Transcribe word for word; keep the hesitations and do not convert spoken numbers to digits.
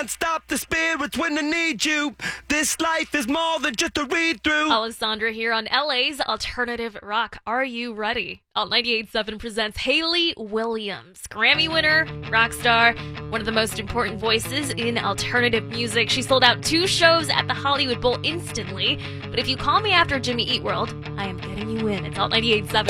can't stop the spirits when they need you. This life is more than just a read-through. Alessandra here on L A's Alternative Rock. Are you ready? Alt ninety-eight point seven presents Hayley Williams, Grammy winner, rock star, one of the most important voices in alternative music. She sold out two shows at the Hollywood Bowl instantly. But if you call me after Jimmy Eat World, I am getting you in. It's Alt ninety-eight point seven.